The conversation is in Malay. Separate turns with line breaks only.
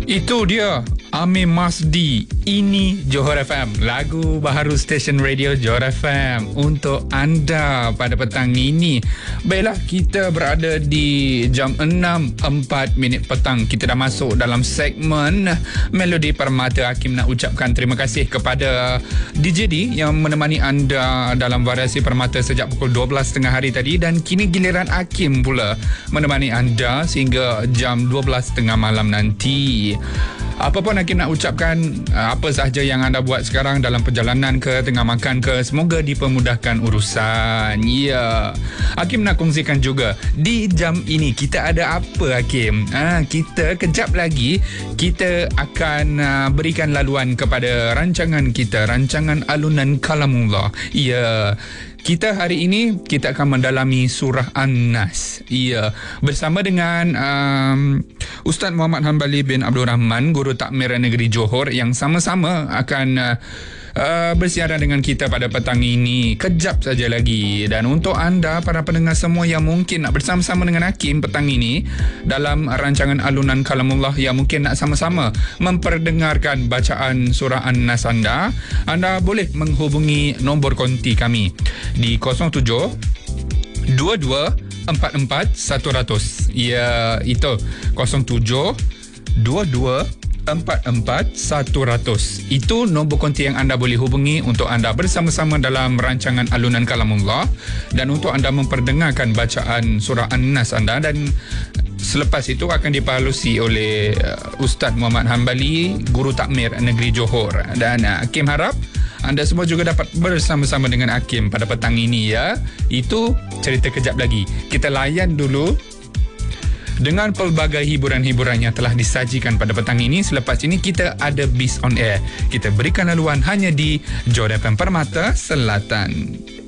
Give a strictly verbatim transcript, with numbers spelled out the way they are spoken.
Itu dia Amir Masdi, ini Johor F M, lagu baharu stesen radio Johor F M untuk anda pada petang ini. Baiklah, kita berada di jam enam empat minit petang. Kita dah masuk dalam segmen Melodi Permata. Hakim nak ucapkan terima kasih kepada D J D yang menemani anda dalam variasi permata sejak pukul dua belas tiga puluh hari tadi, dan kini giliran Hakim pula menemani anda sehingga jam dua belas tiga puluh malam nanti. Apa pun Hakim nak ucapkan, apa sahaja yang anda buat sekarang dalam perjalanan ke, tengah makan ke, semoga dipermudahkan urusan. Ya, Hakim nak kongsikan juga di jam ini kita ada apa, Hakim? Ha, kita kejap lagi kita akan uh, berikan laluan kepada rancangan kita, rancangan Alunan Kalamullah. Ya, kita hari ini kita akan mendalami surah An-Nas. Ya, bersama dengan um, Ustaz Muhammad Hanbali bin Abdul Rahman, Guru Takmir Negeri Johor, yang sama-sama akan uh, uh, bersiaran dengan kita pada petang ini kejap saja lagi. Dan untuk anda para pendengar semua yang mungkin nak bersama-sama dengan Hakim petang ini dalam rancangan Alunan Kalamullah, yang mungkin nak sama-sama memperdengarkan bacaan surah An-Nas anda, anda boleh menghubungi nombor konti kami di kosong tujuh dua dua empat empat satu kosong kosong. Ya, itu kosong tujuh dua dua empat empat satu kosong. Itu nombor konti yang anda boleh hubungi untuk anda bersama-sama dalam rancangan Alunan Kalamullah dan untuk anda memperdengarkan bacaan surah An-Nas anda. Dan selepas itu akan dipalusi oleh uh, Ustaz Muhammad Hanbali, Guru Takmir Negeri Johor. Dan uh, Hakim harap anda semua juga dapat bersama-sama dengan Hakim pada petang ini, ya. Itu cerita kejap lagi. Kita layan dulu dengan pelbagai hiburan-hiburan yang telah disajikan pada petang ini. Selepas ini kita ada Bis on Air. Kita berikan laluan hanya di Johor F M Permata Selatan.